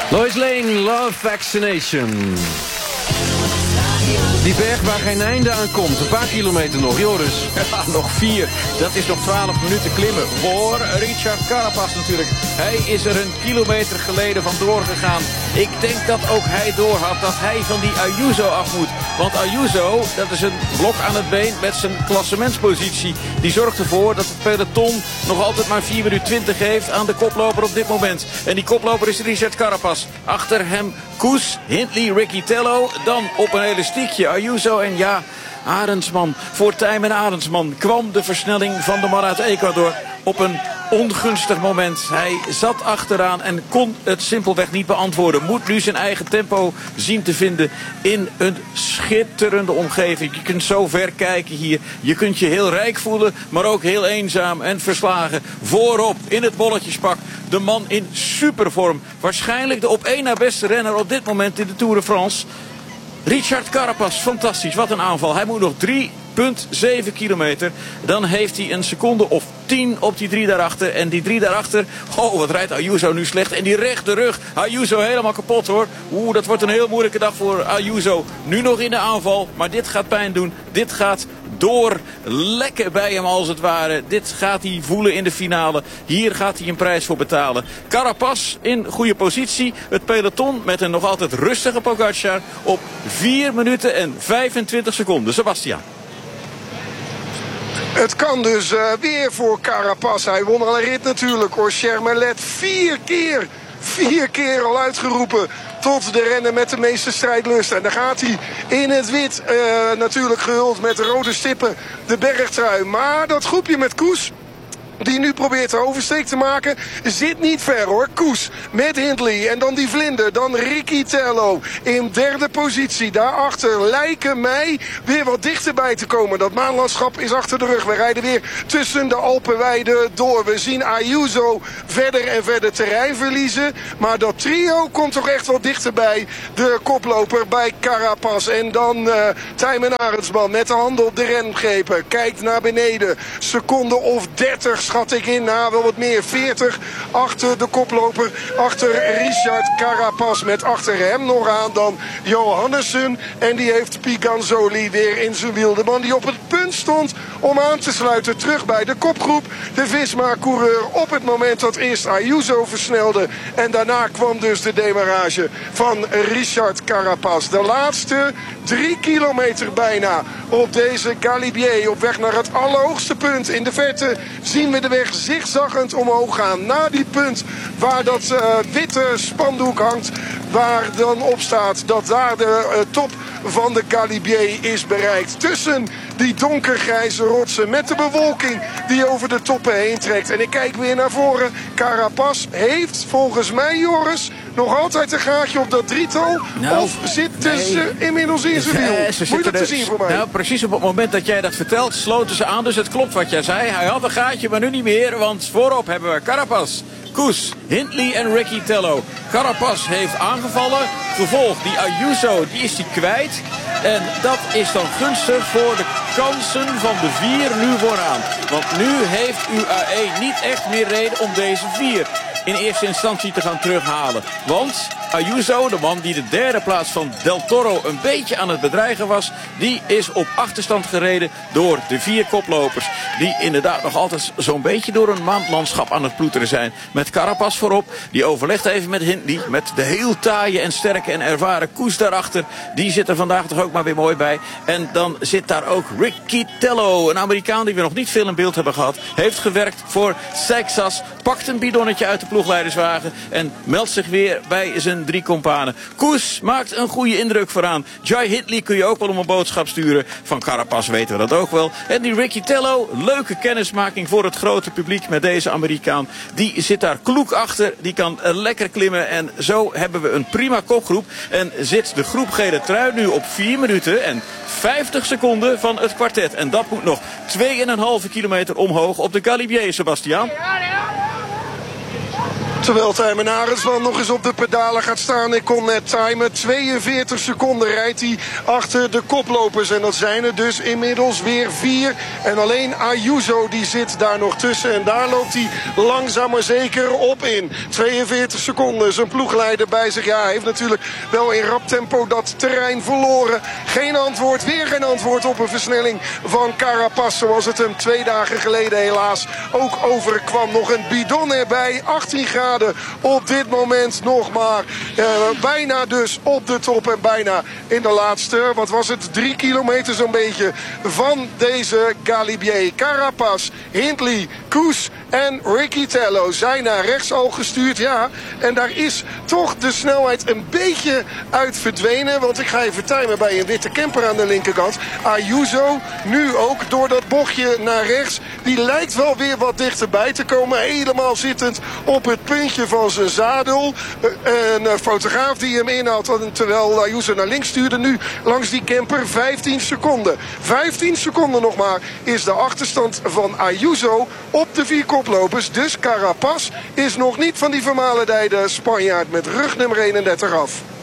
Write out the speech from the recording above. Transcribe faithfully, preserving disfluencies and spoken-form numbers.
Lois Lane, Love Vaccination. Die berg waar geen einde aan komt. Een paar kilometer nog, Joris. Ja, nog vier. Dat is nog twaalf minuten klimmen. Voor Richard Carapaz natuurlijk. Hij is er een kilometer geleden van doorgegaan. Ik denk dat ook hij doorhad dat hij van die Ayuso af moet. Want Ayuso, dat is een blok aan het been met zijn klassementspositie. Die zorgt ervoor dat het peloton nog altijd maar vier minuten twintig heeft aan de koploper op dit moment. En die koploper is Richard Carapaz. Achter hem Koes, Hindley, Riccitello. Dan op een elastiekje Ayuso en ja, Arendsman. Voor Tijmen Arendsman kwam de versnelling van de man uit Ecuador op een ongunstig moment. Hij zat achteraan en kon het simpelweg niet beantwoorden. Moet nu zijn eigen tempo zien te vinden in een schitterende omgeving. Je kunt zo ver kijken hier. Je kunt je heel rijk voelen, maar ook heel eenzaam en verslagen. Voorop in het bolletjespak de man in supervorm. Waarschijnlijk de op één na beste renner op dit moment in de Tour de France. Richard Carapaz, fantastisch. Wat een aanval. Hij moet nog drie komma zeven kilometer. Dan heeft hij een seconde of tien op die drie daarachter. En die drie daarachter, oh wat rijdt Ayuso nu slecht. En die rechte rug, Ayuso helemaal kapot hoor. Oeh, dat wordt een heel moeilijke dag voor Ayuso. Nu nog in de aanval, maar dit gaat pijn doen. Dit gaat doorlekken bij hem als het ware. Dit gaat hij voelen in de finale. Hier gaat hij een prijs voor betalen. Carapaz in goede positie. Het peloton met een nog altijd rustige Pogacar op vier minuten en vijfentwintig seconden. Sebastian. Het kan dus uh, weer voor Carapaz. Hij won al een rit natuurlijk hoor. Chermelet vier keer, vier keer al uitgeroepen tot de renner met de meeste strijdlust. En dan gaat hij in het wit uh, natuurlijk gehuld met rode stippen de bergtrui. Maar dat groepje met Koes, die nu probeert de oversteek te maken, zit niet ver hoor. Koes met Hindley en dan die vlinder. Dan Riccitello in derde positie. Daarachter lijken mij weer wat dichterbij te komen. Dat maanlandschap is achter de rug. We rijden weer tussen de Alpenweiden door. We zien Ayuso verder en verder terrein verliezen. Maar dat trio komt toch echt wel dichterbij. De koploper bij Carapaz. En dan uh, Tijmen Arendsman met de handen op de remgrepen. Kijkt naar beneden. Seconde of dertig schat ik in. Nou, wel wat meer. veertig achter de koploper. Achter Richard Carapaz. Met achter hem nog aan dan Johannessen. En die heeft Piganzoli weer in zijn wiel. De man die op het punt stond om aan te sluiten. Terug bij de kopgroep. De Visma-coureur op het moment dat eerst Ayuso versnelde. En daarna kwam dus de demarrage van Richard Carapaz. De laatste drie kilometer bijna op deze Galibier. Op weg naar het allerhoogste punt. In de verte zien we de weg zigzaggend omhoog gaan. Na die punt waar dat uh, witte spandoek hangt. Waar dan op staat dat daar de uh, top van de Galibier is bereikt. Tussen die donkergrijze rotsen met de bewolking die over de toppen heen trekt. En ik kijk weer naar voren. Carapaz heeft volgens mij, Joris, nog altijd een gaatje op dat drietal. Nou, of zitten nee. ze inmiddels in zijn wiel? Uh, Moet je dat te zien voor mij? Nou, precies op het moment dat jij dat vertelt, sloten ze aan. Dus het klopt wat jij zei. Hij had een gaatje, maar nu niet meer. Want voorop hebben we Carapaz, Koes, Hindley en Riccitello. Carapaz heeft aangevallen. Gevolg, die Ayuso, die is die kwijt. En dat is dan gunstig voor de kansen van de vier nu vooraan. Want nu heeft U A E niet echt meer reden om deze vier in eerste instantie te gaan terughalen. Want Ayuso, de man die de derde plaats van Del Toro een beetje aan het bedreigen was, die is op achterstand gereden door de vier koplopers. Die inderdaad nog altijd zo'n beetje door een maandlandschap aan het ploeteren zijn. Met Carapaz voorop, die overlegt even met Hindley. Met de heel taaie en sterke en ervaren Koes daarachter. Die zit er vandaag toch ook maar weer mooi bij. En dan zit daar ook Riccitello, een Amerikaan die we nog niet veel in beeld hebben gehad. Heeft gewerkt voor Seixas, pakt een bidonnetje uit de ploegleiderswagen en meldt zich weer bij zijn drie kompanen. Koes maakt een goede indruk vooraan. Jai Hindley kun je ook wel om een boodschap sturen. Van Carapaz weten we dat ook wel. En die Riccitello, leuke kennismaking voor het grote publiek met deze Amerikaan. Die zit daar kloek achter. Die kan lekker klimmen. En zo hebben we een prima kopgroep. En zit de groep gele trui nu op vier minuten en vijftig seconden van het kwartet. En dat moet nog twee komma vijf kilometer omhoog op de Galibier, Sebastian. Terwijl Tijmen Arendsman nog eens op de pedalen gaat staan. Ik kon net timen. tweeënveertig seconden rijdt hij achter de koplopers. En dat zijn er dus inmiddels weer vier. En alleen Ayuso die zit daar nog tussen. En daar loopt hij langzaam maar zeker op in. tweeënveertig seconden. Zijn ploegleider bij zich. Ja, hij heeft natuurlijk wel in rap tempo dat terrein verloren. Geen antwoord. Weer geen antwoord op een versnelling van Carapaz. Zoals het hem twee dagen geleden helaas ook overkwam. Nog een bidon erbij. achttien graden op dit moment nog maar. Uh, bijna dus op de top. En bijna in de laatste, wat was het? Drie kilometer zo'n beetje van deze Galibier. Carapaz, Hindley, Koes en Riccitello zijn naar rechts al gestuurd. Ja, en daar is toch de snelheid een beetje uit verdwenen. Want ik ga even timen bij een witte camper aan de linkerkant. Ayuso, nu ook door dat bochtje naar rechts. Die lijkt wel weer wat dichterbij te komen. Helemaal zittend op het puntje van zijn zadel. Een fotograaf die hem inhaalt terwijl Ayuso naar links stuurde. Nu langs die camper vijftien seconden. vijftien seconden nog maar is de achterstand van Ayuso op de vier koplopers. Dus Carapaz is nog niet van die vermalendijde Spanjaard met rug nummer eenendertig af.